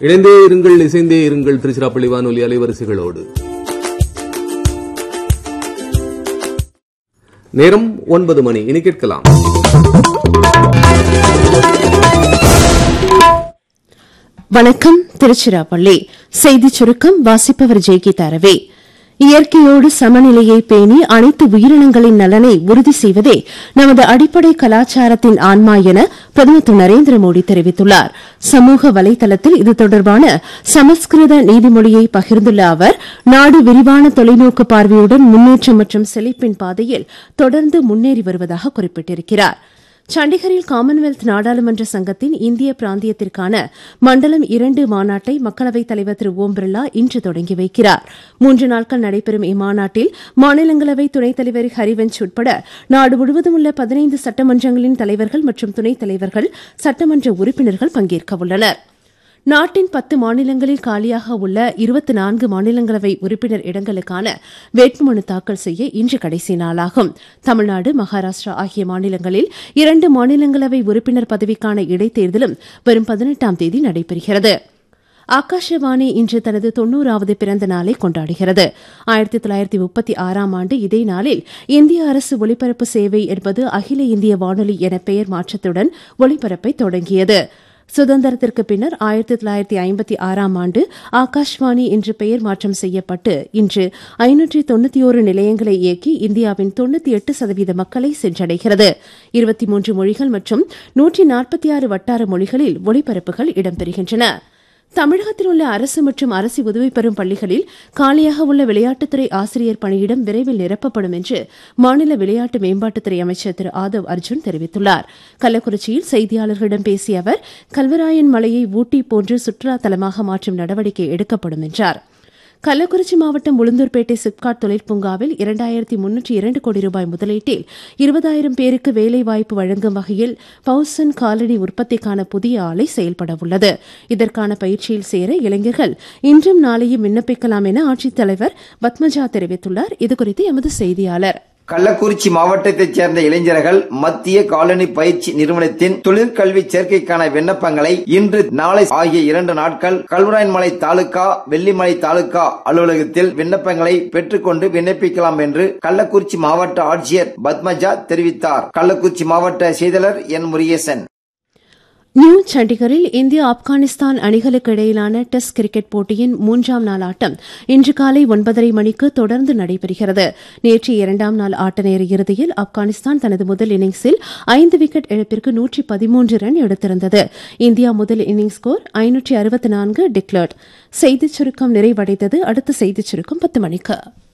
இணைந்தே இருங்கள், இசைந்தே இருங்கள் திருச்சிராப்பள்ளி வானொலி அலைவரிசைகளோடு. நேரம் 9 மணி. இனி கேட்கலாம் வணக்கம். திருச்சிராப்பள்ளி செய்திச் சுருக்கம். வாசிப்பவர் ஜெய்கீதா ரவி. இயற்கையோடு சமநிலையை பேணி அனைத்து உயிரினங்களின் நலனை உறுதி செய்வதே நமது அடிப்படை கலாச்சாரத்தின் ஆன்மா என பிரதமர் திரு நரேந்திர மோடி தெரிவித்துள்ளார். சமூக வலைதளத்தில் இது தொடர்பான சமஸ்கிருத நீதிமொழியை பகிர்ந்துள்ள அவர், நாடு விரிவான தொலைநோக்கு பார்வையுடன் முன்னேற்றம் மற்றும் செழிப்பின் பாதையில் தொடர்ந்து முன்னேறி வருவதாக குறிப்பிட்டிருக்கிறார். சண்டிகரில் காமன்வெல்த் நாடாளுமன்ற சங்கத்தின் இந்திய பிராந்தியத்திற்கான மண்டலம் 2 மாநாட்டை மக்களவைத் தலைவர் திரு ஓம் பிர்லா இன்று தொடங்கி வைக்கிறார். 3 நாட்கள் நடைபெறும் இம்மாநாட்டில் மாநிலங்களவை துணைத் தலைவர் ஹரிவன்ஷ் உட்பட நாடு முழுவதும் உள்ள 15 சட்டமன்றங்களின் தலைவர்கள் மற்றும் துணைத் தலைவர்கள், சட்டமன்ற உறுப்பினர்கள் பங்கேற்க உள்ளனர். நாட்டின் 10 மாநிலங்களில் காலியாக உள்ள 24 மாநிலங்களவை உறுப்பினர் இடங்களுக்கான வேட்புமனு தாக்கல் செய்ய இன்று கடைசி நாளாகும். தமிழ்நாடு, மகாராஷ்டிரா ஆகிய மாநிலங்களில் 2 மாநிலங்களவை உறுப்பினர் பதவிக்கான இடைத்தேர்தலும் வரும் 18ஆம் தேதி நடைபெறுகிறது. ஆகாஷவாணி இன்று தனது 90வது பிறந்த நாளை கொண்டாடுகிறது. 1936ஆம் ஆண்டு இதே நாளில் இந்திய அரசு ஒலிபரப்பு சேவை என்பது அகில இந்திய வானொலி என பெயர் மாற்றத்துடன் ஒலிபரப்பை தொடங்கியது. சுதந்திரத்திற்கு பின்னர் 1956ஆம் ஆண்டு ஆகாஷ்வாணி என்று பெயர் மாற்றம் செய்யப்பட்டு இன்று 591 நிலையங்களை இயக்கி இந்தியாவின் 98% மக்களை சென்றடைகிறது. 23 மொழிகள் மற்றும் 146 வட்டார மொழிகளில் ஒலிபரப்புகள் இடம்பெறுகின்றன. தமிழகத்தில் உள்ள அரசு மற்றும் அரசு உதவி பெறும் பள்ளிகளில் காலியாக உள்ள விளையாட்டுத்துறை ஆசிரியர் பணியிடம் விரைவில் நிரப்பப்படும் என்று மாநில விளையாட்டு மேம்பாட்டுத்துறை அமைச்சர் திரு ஆதவ் அர்ஜுன் தெரிவித்துள்ளார். கள்ளக்குறிச்சியில் செய்தியாளர்களிடம் பேசிய அவர், கல்வராயன் மலையை ஊட்டி போன்று சுற்றுலா தலமாக மாற்றும் நடவடிக்கை எடுக்கப்படும் என்றார். கள்ளக்குறிச்சி மாவட்டம் உளுந்தூர்பேட்டை சிப்காட் தொழிற்பூங்காவில் 2302 கோடி ரூபாய் முதலீட்டில் 20,000 பேருக்கு வேலைவாய்ப்பு வழங்கும் வகையில் பவுசன் காலனி உற்பத்திக்கான புதிய ஆலை செயல்பட உள்ளது. இதற்கான பயிற்சியில் சேர இளைஞர்கள் இன்றும் நாளையும் விண்ணப்பிக்கலாம் என ஆட்சித்தலைவர் பத்மஜா தெரிவித்துள்ளார். இதுகுறித்து எமது செய்தியாளர். கள்ளக்குறிச்சி மாவட்டத்தைச் சேர்ந்த இளைஞர்கள் மத்திய காலனி பயிற்சி நிறுவனத்தின் தொழிற்கல்வி சேர்க்கைக்கான விண்ணப்பங்களை இன்று நாளை ஆகிய 2 நாட்கள் கல்வராயன்மலை தாலுகா, வெள்ளிமலை தாலுகா அலுவலகத்தில் விண்ணப்பங்களை பெற்றுக்கொண்டு விண்ணப்பிக்கலாம் என்று கள்ளக்குறிச்சி மாவட்ட ஆட்சியர் பத்மஜா தெரிவித்தார். கள்ளக்குறிச்சி மாவட்ட செய்தியாளர் என் முருகேசன். நியூ சண்டிகரில் இந்தியா ஆப்கானிஸ்தான் அணிகளுக்கு இடையிலான டெஸ்ட் கிரிக்கெட் போட்டியின் 3ஆம் நாள் ஆட்டம் இன்று காலை 9:30 மணிக்கு தொடர்ந்து நடைபெறுகிறது. நேற்று 2ஆம் நாள் ஆட்ட நேர இறுதியில் ஆப்கானிஸ்தான் தனது முதல் இன்னிங்ஸில் 5 விக்கெட் இழப்பிற்கு 113 ரன் எடுத்திருந்தது. இந்தியா முதல் இன்னிங்ஸ் ஸ்கோர் 564 டிக்ளேர்ட். செய்திச் சுருக்கம் நிறைவடைந்தது. அடுத்த செய்திச் சுருக்கம் 10 மணிக்கு.